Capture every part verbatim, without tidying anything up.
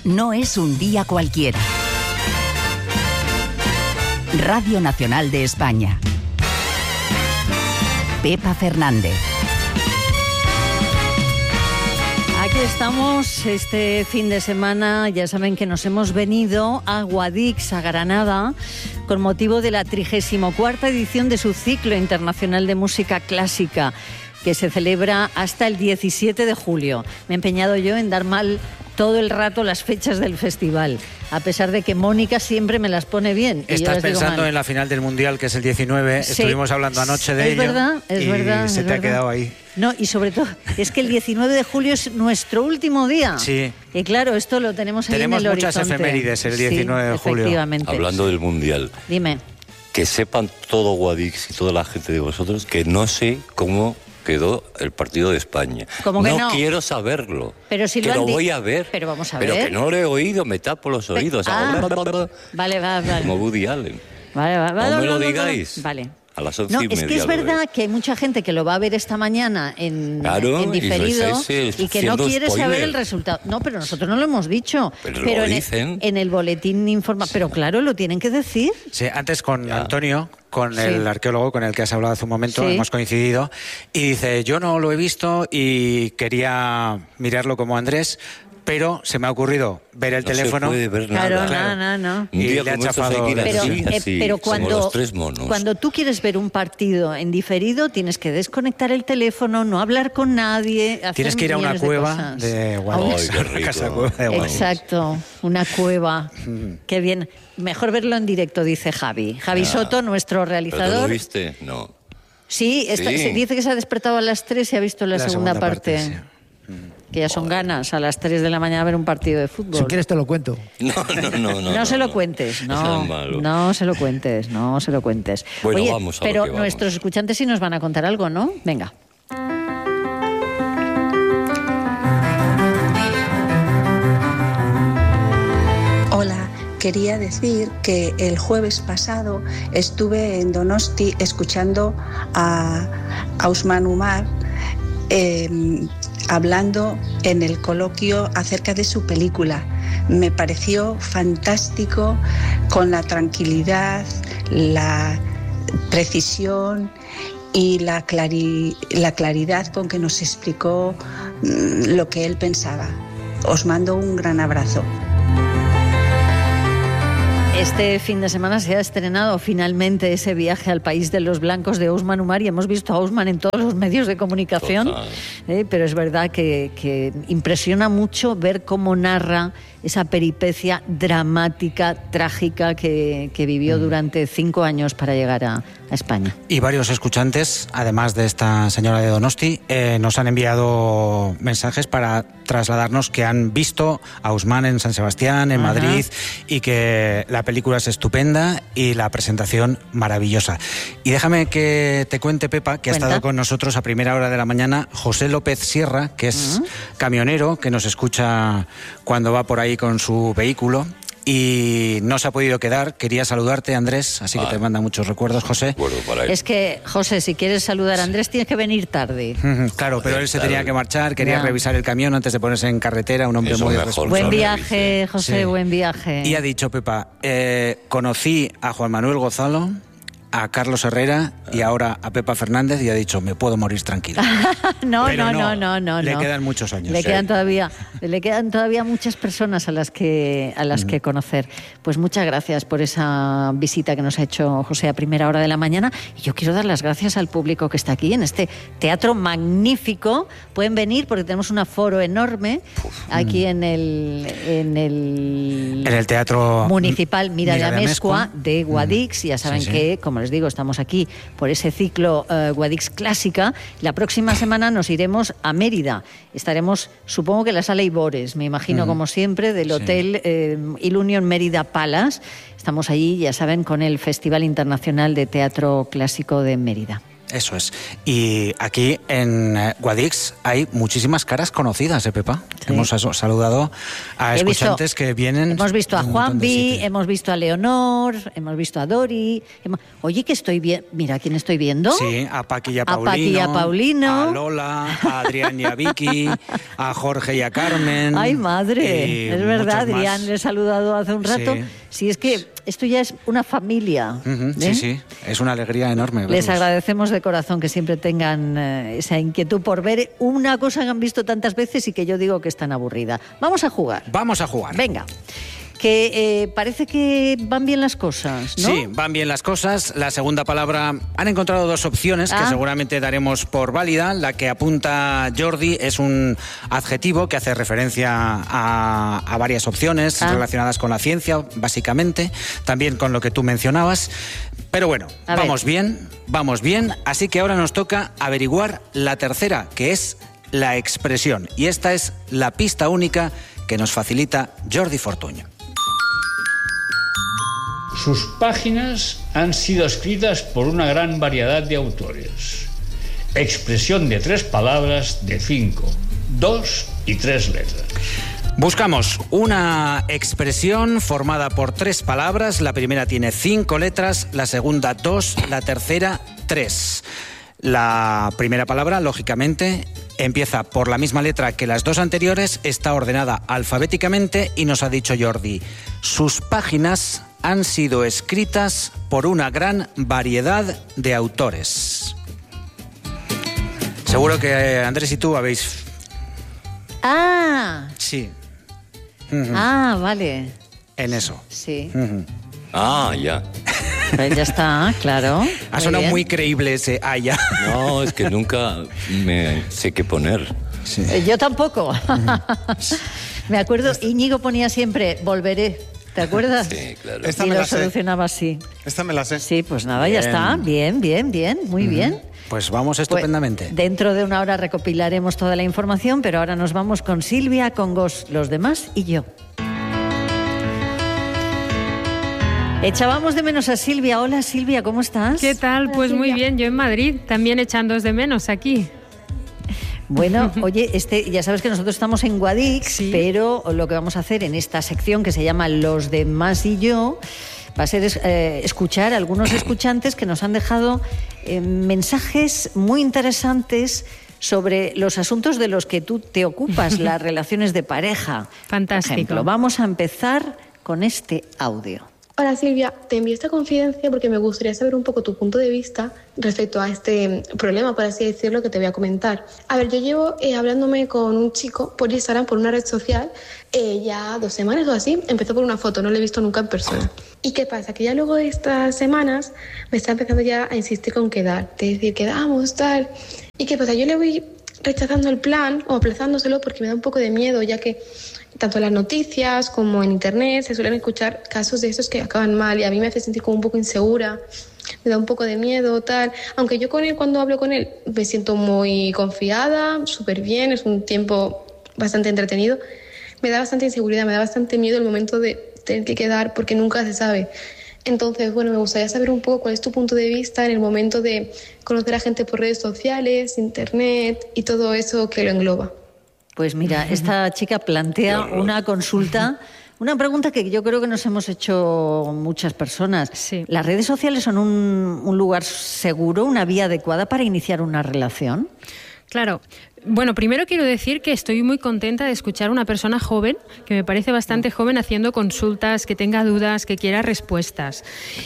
no es un día cualquiera. Radio Nacional de España. Pepa Fernández. Aquí estamos este fin de semana. Ya saben que nos hemos venido a Guadix, a Granada, con motivo de la trigésima cuarta edición de su ciclo internacional de música clásica, que se celebra hasta el diecisiete de julio. Me he empeñado yo en dar mal todo el rato las fechas del festival, a pesar de que Mónica siempre me las pone bien. Estás pensando en la final del Mundial, que es el diecinueve. Sí. Estuvimos hablando anoche de es ello. Verdad, es y verdad, se es te verdad. ha quedado ahí. No, y sobre todo, es que el diecinueve de julio es nuestro último día. Sí. Y claro, esto lo tenemos ahí tenemos en el muchas horizonte. efemérides el diecinueve sí, de julio. Efectivamente. Hablando del Mundial. Dime. Que sepan todo Guadix y toda la gente de vosotros que no sé cómo quedó el partido de España. ¿Cómo que no? No quiero saberlo. Pero si que lo, lo han di- voy a ver. Pero vamos a Pero ver. que no lo he oído, me tapo los oídos. Ah. Ahora, Vale, vale, vale. como Woody Allen. Vale, vale, No vale, me lo vale, digáis. Vale. A las once No, y es media que es lo verdad veo. que hay mucha gente que lo va a ver esta mañana en, Claro, en diferido y estáis, eh, y que no haciendo quiere saber spoiler. el resultado. No, pero nosotros no lo hemos dicho. Pero lo en, dicen. El, en el boletín informa. Pero claro, lo tienen que decir. Sí, antes con Ya. Antonio, con Sí. el arqueólogo con el que has hablado hace un momento, Sí. hemos coincidido, y dice, yo no lo he visto y quería mirarlo como Andrés, pero se me ha ocurrido ver el No se teléfono. puede ver Claro, nada. Claro. no, no, no. Un Y día le ha como estos hay chafado que ir Pero, así, eh, así, pero como cuando, los tres monos. cuando tú quieres ver un partido en diferido, tienes que desconectar el teléfono, no hablar con nadie. Hacer Tienes que ir a una millones de cueva cosas. de Ay, Guadix, qué a una rico. casa cueva de Guadix. Exacto, una cueva. Qué bien. Mejor verlo en directo, dice Javi. Javi Ya. Soto, nuestro ¿Pero tú realizador. lo viste? No. Sí, está- Sí. se dice que se ha despertado a las tres y ha visto la, La segunda, segunda parte. parte, sí. Que ya son ganas a las tres de la mañana ver un partido de fútbol. Si quieres te lo cuento. No, no, no. No, No, se lo no. cuentes, No no, seas malo. no se lo cuentes, no se lo cuentes. Bueno, Oye, vamos a lo pero que vamos. nuestros escuchantes sí nos van a contar algo, ¿no? Venga. Hola, quería decir que el jueves pasado estuve en Donosti escuchando a Ousmane Umar eh, hablando en el coloquio acerca de su película. Me pareció fantástico, con la tranquilidad, la precisión y la, clari- la claridad con que nos explicó mm, lo que él pensaba. Os mando un gran abrazo. Este fin de semana se ha estrenado finalmente ese viaje al país de los blancos de Ousmane Umar y hemos visto a Ousmane en todos los medios de comunicación, eh, pero es verdad que, que impresiona mucho ver cómo narra esa peripecia dramática, trágica que, que vivió durante cinco años para llegar a, a España. Y varios escuchantes, además de esta señora de Donosti, eh, nos han enviado mensajes para trasladarnos que han visto a Ousmane en San Sebastián, en Ajá. Madrid, y que la película es estupenda y la presentación maravillosa. Y déjame que te cuente, Pepa, que Cuenta. ha estado con nosotros a primera hora de la mañana José López Sierra, que es Uh-huh. camionero, que nos escucha cuando va por ahí con su vehículo. Y no se ha podido quedar. Quería saludarte, Andrés, así que Ah. te manda muchos recuerdos, José. Acuerdo para él. Es que, José, si quieres saludar a Andrés tienes que venir tarde. Ujú, Claro, pero él se Claro. tenía que marchar, quería Ya. revisar el camión antes de ponerse en carretera, un hombre Eso muy mejor. responsable. Buen Solo viaje, revise. José, Sí. buen viaje. Y ha dicho, Pepa, eh, conocí a Juan Manuel Gozalo, a Carlos Herrera y ahora a Pepa Fernández, y ha dicho, me puedo morir tranquilo. No, Pero no, no, no, no, no. le no. quedan muchos años. Le Sí. quedan todavía, le quedan todavía muchas personas a las que a las que conocer. Pues muchas gracias por esa visita que nos ha hecho José a primera hora de la mañana. Y yo quiero dar las gracias al público que está aquí en este teatro magnífico. Pueden venir porque tenemos un aforo enorme aquí en el en el En el Teatro Municipal Mira, Mira de de Amezcua Amezcua. de Guadix. Ya saben Sí, sí. que, como les digo, estamos aquí por ese ciclo eh, Guadix Clásica. La próxima semana nos iremos a Mérida. Estaremos, supongo que en la sala Ibores, me imagino, como siempre, del Sí. Hotel eh, Ilunion Mérida Palace. Estamos allí, ya saben, con el Festival Internacional de Teatro Clásico de Mérida. Eso es. Y aquí en eh, Guadix hay muchísimas caras conocidas, ¿eh, Pepa? Sí. Hemos as- saludado a He escuchantes visto- que vienen... Hemos visto a de un montón de Juanvi, sitios. hemos visto a Leonor, hemos visto a Dori. hemos- Oye, que estoy bien. Mira, ¿quién estoy viendo? Sí, a Paqui y a A Paulino, Paqui y a Paulino. a Lola, a Adrián y a Vicky, a Jorge y a Carmen. Ay, madre. y Es verdad, muchos más. Adrián, le he saludado hace un rato. Sí. Sí, es que esto ya es una familia. Ujú, ¿eh? Sí, sí, es una alegría enorme. Les verlos. agradecemos de corazón que siempre tengan eh, esa inquietud por ver una cosa que han visto tantas veces y que yo digo que es tan aburrida. Vamos a jugar. Vamos a jugar. Venga. Que eh, parece que van bien las cosas, ¿no? Sí, van bien las cosas. La segunda palabra, han encontrado dos opciones Ah. que seguramente daremos por válida. La que apunta Jordi es un adjetivo que hace referencia a, a varias opciones Ah. relacionadas con la ciencia, básicamente, también con lo que tú mencionabas. Pero bueno, A ver. vamos bien, vamos bien. Así que ahora nos toca averiguar la tercera, que es la expresión. Y esta es la pista única que nos facilita Jordi Fortuño. Sus páginas han sido escritas por una gran variedad de autores. Expresión de tres palabras de cinco, dos y tres letras. Buscamos una expresión formada por tres palabras. La primera tiene cinco letras, la segunda dos, la tercera tres. La primera palabra, lógicamente, empieza por la misma letra que las dos anteriores, está ordenada alfabéticamente y nos ha dicho Jordi, sus páginas han sido escritas por una gran variedad de autores. Seguro que eh, Andrés y tú habéis... Ah, Sí, ah, vale. en eso. Sí. Ujú. Ah, ya. Pues ya está, claro. Ha sonado bien. muy creíble ese ah, ya. No, es que nunca me sé qué poner. Eh, Yo tampoco. Me acuerdo, Íñigo ponía siempre, volveré. ¿Te acuerdas? Sí, claro. Esta Y me lo la sé. solucionaba así. Esta me la sé. Sí, pues nada, ya Bien. está. Bien, bien, bien, muy bien. Pues vamos Pues, estupendamente. dentro de una hora recopilaremos toda la información, pero ahora nos vamos con Silvia, con Gos, los demás y yo. Echábamos de menos a Silvia. Hola Silvia, ¿cómo estás? ¿Qué tal? Pues muy bien, yo en Madrid, también echándoos de menos aquí. Bueno, oye, este, ya sabes que nosotros estamos en Guadix, Sí. pero lo que vamos a hacer en esta sección que se llama Los demás y yo va a ser eh, escuchar a algunos escuchantes que nos han dejado eh, mensajes muy interesantes sobre los asuntos de los que tú te ocupas, las relaciones de pareja. Fantástico. Por ejemplo, vamos a empezar con este audio. Hola Silvia, te envío esta confidencia porque me gustaría saber un poco tu punto de vista respecto a este problema, por así decirlo, que te voy a comentar. A ver, yo llevo eh, hablándome con un chico por Instagram, por una red social, eh, ya dos semanas o así. Empezó por una foto, no lo he visto nunca en persona. ¿Y qué pasa? Que ya luego de estas semanas me está empezando ya a insistir con quedar, de decir, quedamos, tal. ¿Y qué pasa? Yo le voy rechazando el plan o aplazándoselo porque me da un poco de miedo, ya que tanto en las noticias como en internet se suelen escuchar casos de esos que acaban mal y a mí me hace sentir como un poco insegura, me da un poco de miedo, tal. Aunque yo con él, cuando hablo con él, me siento muy confiada, súper bien, es un tiempo bastante entretenido, me da bastante inseguridad, me da bastante miedo el momento de tener que quedar porque nunca se sabe. Entonces, bueno, me gustaría saber un poco cuál es tu punto de vista en el momento de conocer a gente por redes sociales, internet y todo eso que lo engloba. Pues mira, esta chica plantea una consulta, una pregunta que yo creo que nos hemos hecho muchas personas. Sí. ¿Las redes sociales son un, un lugar seguro, una vía adecuada para iniciar una relación? Claro. Bueno, primero quiero decir que estoy muy contenta de escuchar a una persona joven, que me parece bastante joven, haciendo consultas, que tenga dudas, que quiera respuestas.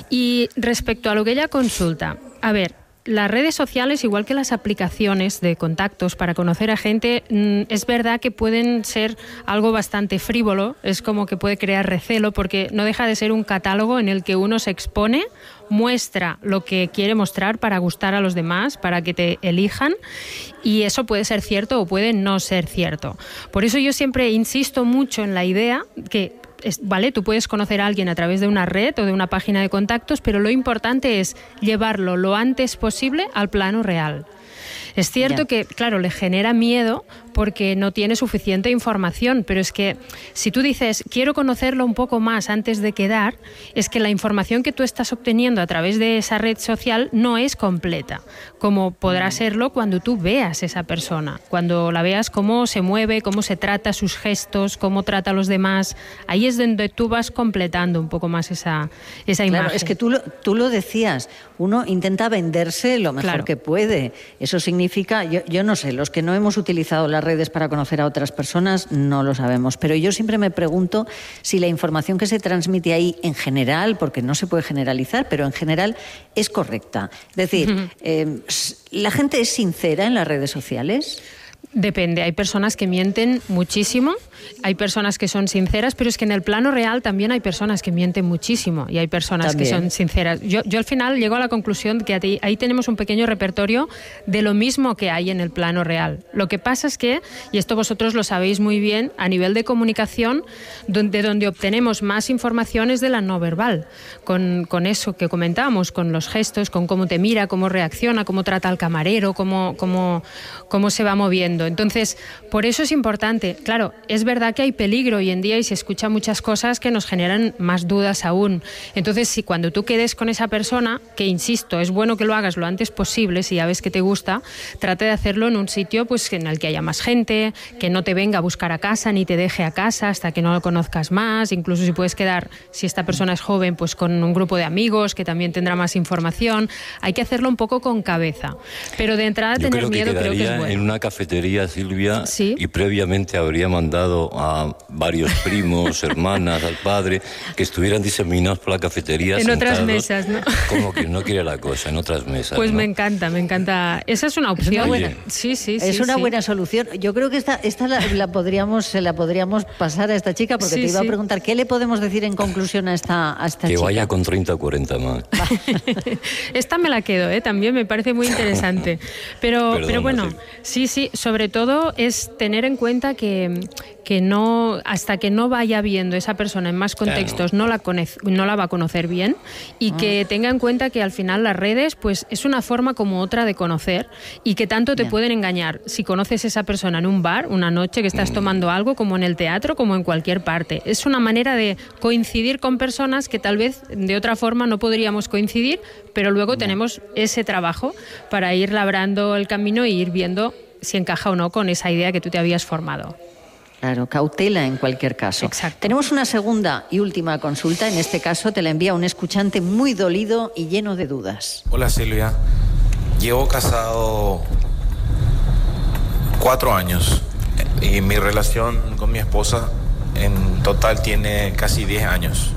Y respecto a lo que ella consulta, a ver, las redes sociales, igual que las aplicaciones de contactos para conocer a gente, es verdad que pueden ser algo bastante frívolo, es como que puede crear recelo, porque no deja de ser un catálogo en el que uno se expone, muestra lo que quiere mostrar para gustar a los demás, para que te elijan, y eso puede ser cierto o puede no ser cierto. Por eso yo siempre insisto mucho en la idea que Es, vale, tú puedes conocer a alguien a través de una red o de una página de contactos, pero lo importante es llevarlo lo antes posible al plano real. Es cierto Ya. que, claro, le genera miedo porque no tiene suficiente información. Pero es que si tú dices, quiero conocerlo un poco más antes de quedar, es que la información que tú estás obteniendo a través de esa red social no es completa, como podrá serlo cuando tú veas esa persona, cuando la veas cómo se mueve, cómo se trata, sus gestos, cómo trata a los demás. Ahí es donde tú vas completando un poco más esa, esa imagen. Claro, es que tú lo, tú lo decías, uno intenta venderse lo mejor claro. que puede. Eso significa, yo, yo no sé, los que no hemos utilizado las redes para conocer a otras personas no lo sabemos, pero yo siempre me pregunto si la información que se transmite ahí en general, porque no se puede generalizar, pero en general es correcta. Es decir, uh-huh. eh, ¿la gente es sincera en las redes sociales? Depende, hay personas que mienten muchísimo, hay personas que son sinceras, pero es que en el plano real también hay personas que mienten muchísimo y hay personas también. que son sinceras. Yo, yo al final llego a la conclusión de que ahí tenemos un pequeño repertorio de lo mismo que hay en el plano real. Lo que pasa es que, y esto vosotros lo sabéis muy bien, a nivel de comunicación, donde, donde obtenemos más información es de la no verbal, con, con eso que comentábamos, con los gestos, con cómo te mira, cómo reacciona, cómo trata al camarero, cómo, cómo, cómo se va moviendo. Entonces, por eso es importante. Claro, es verdad que hay peligro hoy en día y se escuchan muchas cosas que nos generan más dudas aún. Entonces, si cuando tú quedes con esa persona, que insisto, es bueno que lo hagas lo antes posible, si ya ves que te gusta, trate de hacerlo en un sitio pues en el que haya más gente, que no te venga a buscar a casa ni te deje a casa hasta que no lo conozcas más. Incluso si puedes quedar, si esta persona es joven, pues con un grupo de amigos que también tendrá más información. Hay que hacerlo un poco con cabeza. Pero de entrada Yo tener creo miedo que creo que es bueno. En una cafetería, Silvia, ¿Sí? y previamente habría mandado a varios primos, hermanas, al padre, que estuvieran diseminados por la cafetería. En sentados, otras mesas, ¿no? Como que no quiere la cosa, en otras mesas. Pues ¿no? me encanta, me encanta. Esa es una opción. Es una buena, sí, sí, sí. Es una sí. buena solución. Yo creo que esta, esta la, la, podríamos, se la podríamos pasar a esta chica, porque sí, te iba sí. a preguntar, ¿qué le podemos decir en conclusión a esta, a esta que chica? Que vaya con treinta o cuarenta más. Esta me la quedo, ¿eh? También me parece muy interesante. Pero, Perdón, pero bueno, no sé. sí, sí, sobre todo es tener en cuenta que, que no, hasta que no vaya viendo esa persona en más contextos, claro. no, la conoce, no la va a conocer bien, y que tenga en cuenta que al final las redes pues es una forma como otra de conocer, y que tanto te yeah. pueden engañar si conoces a esa persona en un bar, una noche que estás tomando algo, como en el teatro, como en cualquier parte. Es una manera de coincidir con personas que tal vez de otra forma no podríamos coincidir, pero luego yeah. tenemos ese trabajo para ir labrando el camino e ir viendo si encaja o no con esa idea que tú te habías formado. Claro, cautela en cualquier caso. Exacto. Tenemos una segunda y última consulta. En este caso te la envía un escuchante muy dolido y lleno de dudas. Hola Silvia, llevo casado cuatro años y mi relación con mi esposa en total tiene casi diez años.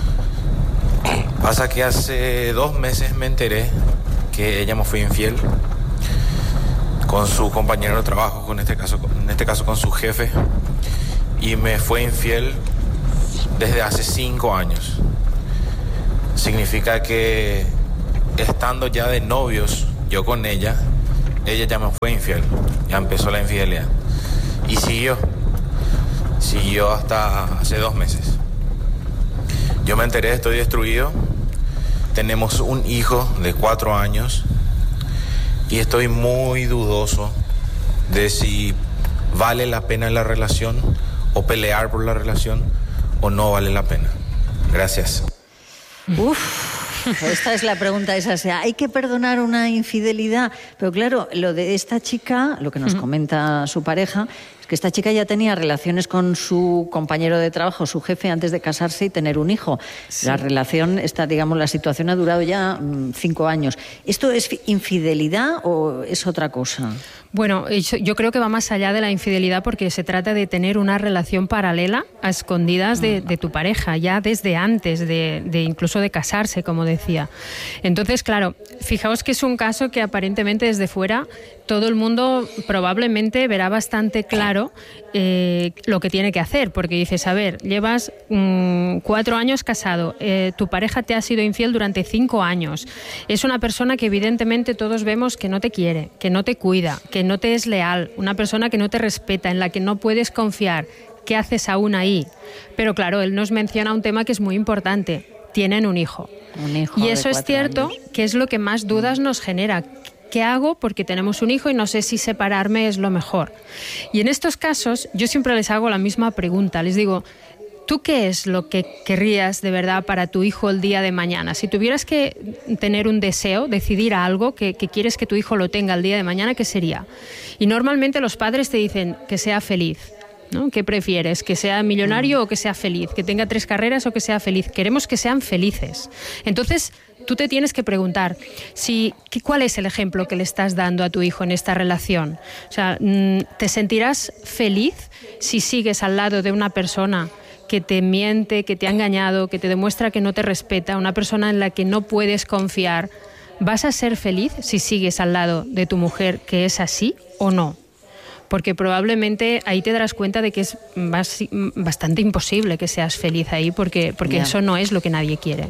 Pasa que hace dos meses me enteré que ella me fue infiel con su compañero de trabajo, con este caso, en este caso con su jefe, y me fue infiel desde hace cinco años. Significa que estando ya de novios, yo con ella, ella ya me fue infiel, ya empezó la infidelidad. Y siguió, siguió hasta hace dos meses. Yo me enteré, estoy destruido, tenemos un hijo de cuatro años, y estoy muy dudoso de si vale la pena la relación o pelear por la relación o no vale la pena. Gracias. Uf, esta es la pregunta esa. Sea, ¿hay que perdonar una infidelidad? Pero claro, lo de esta chica, lo que nos comenta su pareja, es que esta chica ya tenía relaciones con su compañero de trabajo, su jefe, antes de casarse y tener un hijo. Sí. La relación, esta, digamos, la situación ha durado ya mmm, cinco años. ¿Esto es infidelidad o es otra cosa? Bueno, yo creo que va más allá de la infidelidad, porque se trata de tener una relación paralela a escondidas de, de tu pareja, ya desde antes de, de incluso de casarse, como decía. Entonces, claro, fijaos que es un caso que aparentemente desde fuera todo el mundo probablemente verá bastante claro eh, lo que tiene que hacer, porque dices, a ver, llevas mmm, cuatro años casado, eh, tu pareja te ha sido infiel durante cinco años, es una persona que evidentemente todos vemos que no te quiere, que no te cuida, que no te es leal, una persona que no te respeta, en la que no puedes confiar. ¿Qué haces aún ahí? Pero claro, él nos menciona un tema que es muy importante. Tienen un hijo. Un hijo y eso de es cierto años. Que es lo que más dudas nos genera. ¿qué hago? Porque tenemos un hijo y no sé si separarme es lo mejor. Y en estos casos yo siempre les hago la misma pregunta, les digo, ¿tú qué es lo que querrías de verdad para tu hijo el día de mañana? Si tuvieras que tener un deseo, decidir algo que, que quieres que tu hijo lo tenga el día de mañana, ¿qué sería? Y normalmente los padres te dicen que sea feliz, ¿no? ¿Qué prefieres? ¿Que sea millonario o que sea feliz? ¿Que tenga tres carreras o que sea feliz? Queremos que sean felices. Entonces, tú te tienes que preguntar si, ¿cuál es el ejemplo que le estás dando a tu hijo en esta relación? O sea, ¿te sentirás feliz si sigues al lado de una persona que te miente, que te ha engañado, que te demuestra que no te respeta, una persona en la que no puedes confiar? ¿Vas a ser feliz si sigues al lado de tu mujer que es así o no? Porque probablemente ahí te darás cuenta de que es bastante imposible que seas feliz ahí, porque, porque yeah. eso no es lo que nadie quiere.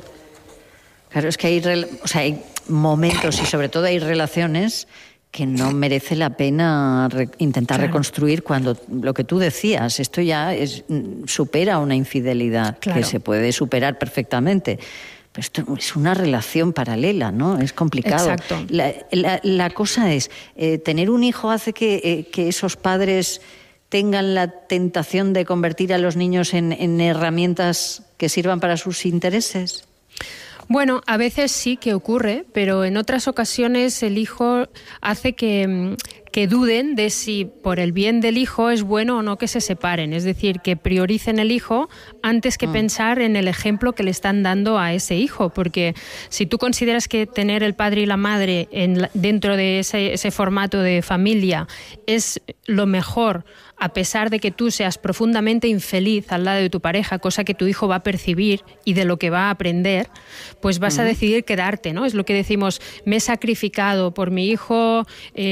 Claro, es que hay, o sea, hay momentos y sobre todo hay relaciones que no merece la pena re- intentar claro. reconstruir cuando lo que tú decías, esto ya es, supera una infidelidad, claro. que se puede superar perfectamente. Pero esto es una relación paralela, ¿no? Es complicado. Exacto. La, la, la cosa es, eh, tener un hijo hace que, eh, que esos padres tengan la tentación de convertir a los niños en, en herramientas que sirvan para sus intereses. Bueno, a veces sí que ocurre, pero en otras ocasiones el hijo hace que, que duden de si por el bien del hijo es bueno o no que se separen. Es decir, que prioricen el hijo antes que mm. pensar en el ejemplo que le están dando a ese hijo. Porque si tú consideras que tener el padre y la madre en, dentro de ese, ese formato de familia es lo mejor, a pesar de que tú seas profundamente infeliz al lado de tu pareja, cosa que tu hijo va a percibir y de lo que va a aprender, pues vas uh-huh. a decidir quedarte, ¿no? Es lo que decimos, me he sacrificado por mi hijo,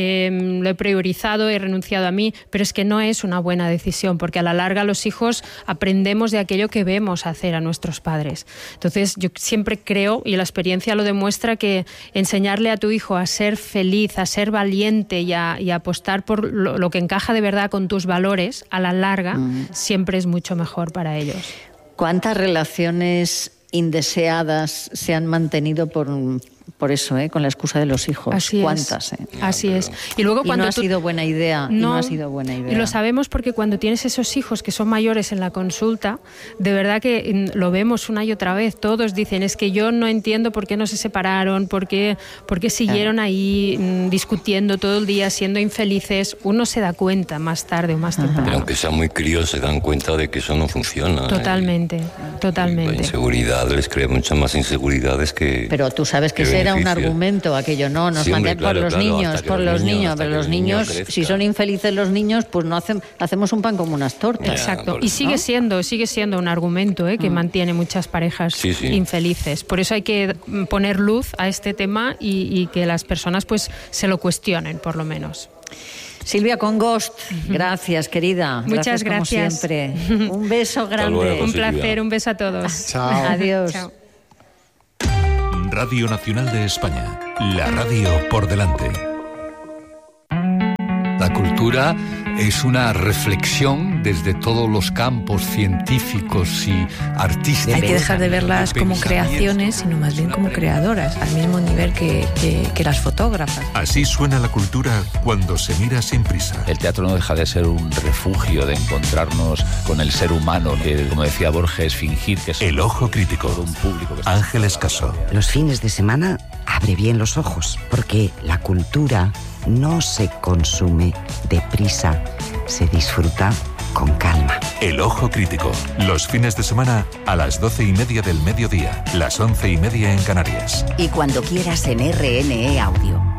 eh, lo he priorizado, he renunciado a mí, pero es que no es una buena decisión, porque a la larga los hijos aprendemos de aquello que vemos hacer a nuestros padres. Entonces yo siempre creo, y la experiencia lo demuestra, que enseñarle a tu hijo a ser feliz, a ser valiente y a, y a apostar por lo, lo que encaja de verdad con tus valores, valores, a la larga, mm. siempre es mucho mejor para ellos. ¿Cuántas relaciones indeseadas se han mantenido por, por eso, ¿eh? Con la excusa de los hijos? Así ¿Cuántas? Es. ¿eh? Así es. Y luego y cuando no ha tú... sido buena idea. No, y no ha sido buena idea. Y lo sabemos porque cuando tienes esos hijos que son mayores en la consulta, de verdad que lo vemos una y otra vez. Todos dicen, es que yo no entiendo por qué no se separaron, por qué, por qué siguieron claro. ahí mmm, discutiendo todo el día, siendo infelices. Uno se da cuenta más tarde o más temprano. Pero aunque sean muy críos, se dan cuenta de que eso no funciona. Totalmente, ¿eh? totalmente. La inseguridad les crea muchas más inseguridades que... Pero tú sabes que, que ese era un argumento, aquello no, nos sí, hombre, mandan claro, por los claro, niños, por los niños, niños pero los niños, niño si son infelices los niños, pues no hacen, hacemos un pan como unas tortas. Exacto, y sigue ¿no? siendo, sigue siendo un argumento ¿eh? que mm. mantiene muchas parejas sí, sí. infelices. Por eso hay que poner luz a este tema y, y que las personas pues se lo cuestionen, por lo menos. Silvia Congost, gracias, querida. Muchas gracias. gracias. Como siempre. Un beso grande. Luego, un Silvia. placer, un beso a todos. Chao. Adiós. Chao. Radio Nacional de España, la radio por delante. La cultura es una reflexión desde todos los campos científicos y artísticos. Hay que dejar de verlas como creaciones, sino más bien como creadoras, al mismo nivel que, que, que las fotógrafas. Así suena la cultura cuando se mira sin prisa. El teatro no deja de ser un refugio de encontrarnos con el ser humano, que, como decía Borges, fingir que es El Ojo Crítico. Un público que Ángeles Caso. Los fines de semana abre bien los ojos, porque la cultura no se consume deprisa, se disfruta con calma. El Ojo Crítico, los fines de semana a las doce y media del mediodía, las once y media en Canarias. Y cuando quieras en R N E Audio.